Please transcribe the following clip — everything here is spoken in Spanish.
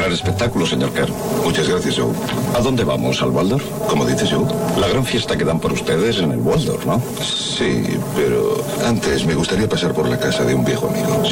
Gran espectáculo, señor Kern. Muchas gracias, Joe. ¿A dónde vamos? ¿Al Waldorf? ¿Cómo dices, Joe? La gran fiesta que dan por ustedes en el Waldorf, ¿no? Sí, pero antes me gustaría pasar por la casa de un viejo amigo.